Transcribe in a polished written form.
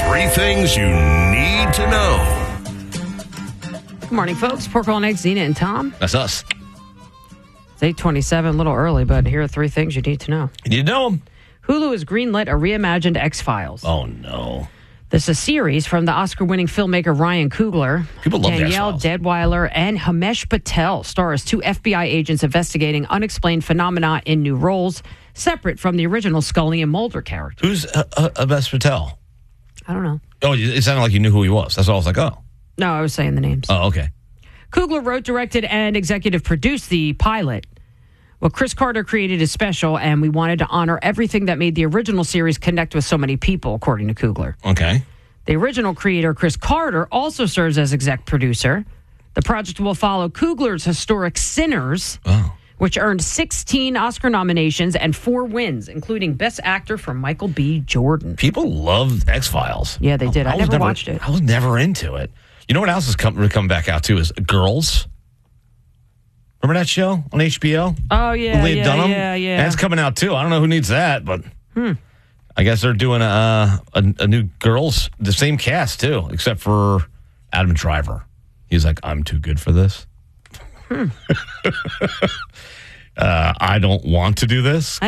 Three things you need to know. Good morning, folks. Pork Roll and Eggs, Zena and Tom. That's us. It's 8:27, a little early, but here are three things you need to know. You need to know them. Hulu has greenlit a reimagined X-Files. Oh, no. This is a series from the Oscar-winning filmmaker Ryan Coogler. People love the Danielle X-Files. Deadwyler and Himesh Patel star as two FBI agents investigating unexplained phenomena in new roles, separate from the original Scully and Mulder characters. Who's Himesh Patel? I don't know. Oh, it sounded like you knew who he was. That's all I was like, oh. No, I was saying the names. Oh, okay. Coogler wrote, directed, and executive produced the pilot. Well, Chris Carter created a special, and we wanted to honor everything that made the original series connect with so many people, according to Coogler. Okay. The original creator, Chris Carter, also serves as exec producer. The project will follow Coogler's historic Sinners, which earned 16 Oscar nominations and 4 wins, including Best Actor for Michael B. Jordan. People love X-Files. Yeah, they did. I never watched it. I was never into it. You know what else is coming back out, too, is Girls. Remember that show on HBO? Oh, yeah, Lea Dunham? yeah. That's coming out, too. I don't know who needs that, but I guess they're doing a new Girls, the same cast, too, except for Adam Driver. He's like, I'm too good for this. I don't want to do this.